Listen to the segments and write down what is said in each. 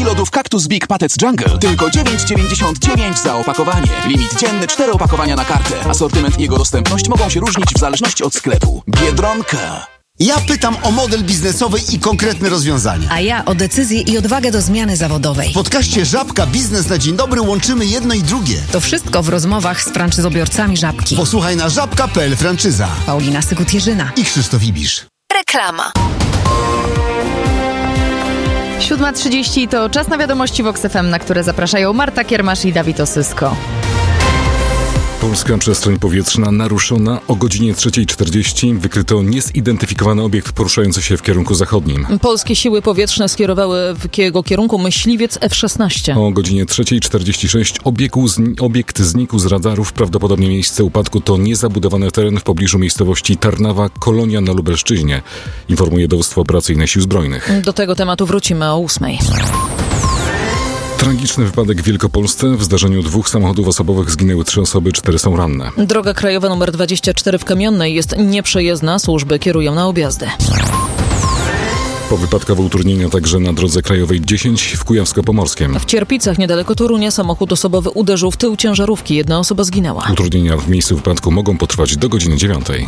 lodów Cactus Big Patec Jungle. Tylko 9,99 za opakowanie. Limit dzienny 4 opakowania na kartę. Asortyment i jego dostępność mogą się różnić w zależności od sklepu. Biedronka. Ja pytam o model biznesowy i konkretne rozwiązania. A ja o decyzję i odwagę do zmiany zawodowej. W podcaście Żabka Biznes na Dzień Dobry łączymy jedno i drugie. To wszystko w rozmowach z franczyzobiorcami Żabki. Posłuchaj na żabka.pl franczyza. Paulina Sykut-Jerzyna I Krzysztof Ibisz. Reklama. 7:30 to czas na wiadomości Vox FM, na które zapraszają Marta Kiermasz i Dawid Osysko. Polska przestrzeń powietrzna naruszona. O godzinie 3:40 wykryto niezidentyfikowany obiekt poruszający się w kierunku zachodnim. Polskie siły powietrzne skierowały w jego kierunku myśliwiec F-16. O godzinie 3:46 obiekt znikł z radarów. Prawdopodobnie miejsce upadku to niezabudowany teren w pobliżu miejscowości Tarnawa, Kolonia na Lubelszczyźnie, informuje Dowództwo Operacyjne Sił Zbrojnych. Do tego tematu wrócimy o 8:00. Tragiczny wypadek w Wielkopolsce. W zdarzeniu 2 samochodów osobowych zginęły 3 osoby, 4 są ranne. Droga krajowa nr 24 w Kamiennej jest nieprzejezdna. Służby kierują na objazdy. Powypadkowe utrudnienia także na drodze krajowej 10 w Kujawsko-Pomorskiem. W Cierpicach, niedaleko Torunia, samochód osobowy uderzył w tył ciężarówki. 1 osoba zginęła. Utrudnienia w miejscu wypadku mogą potrwać do godziny 9:00.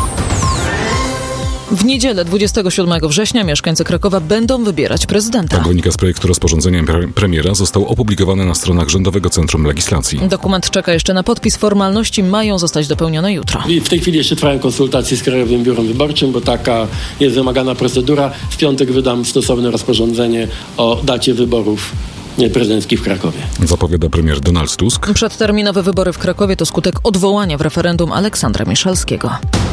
W niedzielę 27 września mieszkańcy Krakowa będą wybierać prezydenta. Tak wynika z projektu rozporządzenia premiera. Został opublikowany na stronach Rządowego Centrum Legislacji. Dokument czeka jeszcze na podpis. Formalności mają zostać dopełnione jutro. I w tej chwili jeszcze trwają konsultacje z Krajowym Biurem Wyborczym, bo taka jest wymagana procedura. W piątek wydam stosowne rozporządzenie o dacie wyborów prezydenckich w Krakowie. Zapowiada premier Donald Tusk. Przedterminowe wybory w Krakowie to skutek odwołania w referendum Aleksandra Miszalskiego.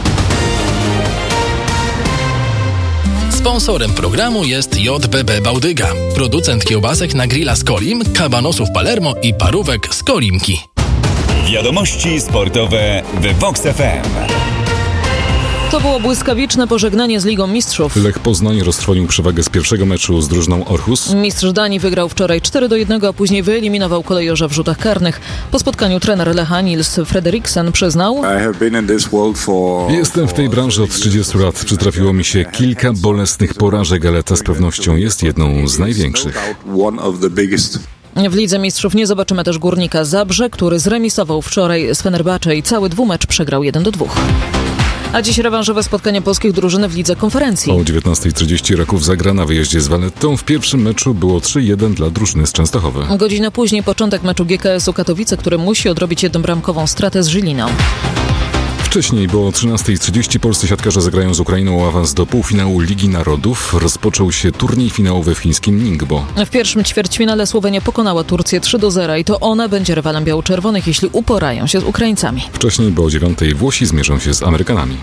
Sponsorem programu jest JBB Bałdyga, producent kiełbasek na grilla z Kolim, kabanosów Palermo i parówek z Kolimki. Wiadomości sportowe w Vox FM. To było błyskawiczne pożegnanie z Ligą Mistrzów. Lech Poznań roztrwonił przewagę z pierwszego meczu z drużyną Aarhus. Mistrz Danii wygrał wczoraj 4-1, a później wyeliminował kolejorza w rzutach karnych. Po spotkaniu trener Lecha Nils Frederiksen przyznał: Jestem w tej branży od 30 lat. Przytrafiło mi się kilka bolesnych porażek, ale ta z pewnością jest jedną z największych. W Lidze Mistrzów nie zobaczymy też Górnika Zabrze, który zremisował wczoraj z Fenerbahce i cały dwumecz przegrał 1-2. A dziś rewanżowe spotkanie polskich drużyn w Lidze Konferencji. O 19:30 Raków zagra na wyjeździe z Valettą. W pierwszym meczu było 3-1 dla drużyny z Częstochowy. Godzinę później początek meczu GKS-u Katowice, który musi odrobić jednobramkową stratę z Żyliną. Wcześniej, bo o 13:30 polscy siatkarze zagrają z Ukrainą o awans do półfinału Ligi Narodów. Rozpoczął się turniej finałowy w chińskim Ningbo. W pierwszym ćwierćfinale Słowenia pokonała Turcję 3-0 i to ona będzie rywalem biało-czerwonych, jeśli uporają się z Ukraińcami. Wcześniej, bo o 9:00 Włosi zmierzą się z Amerykanami.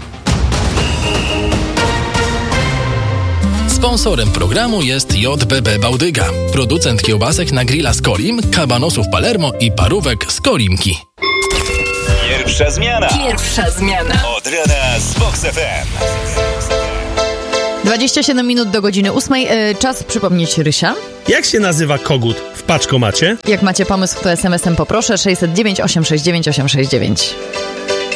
Sponsorem programu jest JBB Bałdyga, producent kiełbasek na grilla z Kolim, kabanosów Palermo i parówek z Kolimki. Pierwsza zmiana. Od rana z Vox FM. 27 minut do godziny 8. Czas przypomnieć Rysia. Jak się nazywa kogut w paczkomacie? Jak macie pomysł, to SMS-em poproszę 609 869 869.